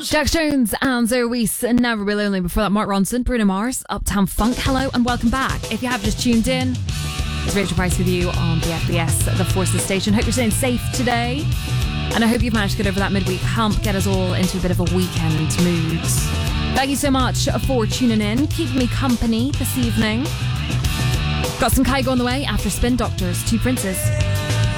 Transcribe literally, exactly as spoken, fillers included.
Jax Jones and Zoe Wees, Never Be Lonely. Before that, Mark Ronson, Bruno Mars, Uptown Funk. Hello and welcome back. If you have just tuned in, it's Rachel Price with you on the F B S The Forces Station. Hope you're staying safe today, and I hope you've managed to get over that midweek hump, get us all into a bit of a weekend mood. Thank you so much for tuning in, keeping me company this evening. Got some Kygo on the way after Spin Doctors, Two Princes.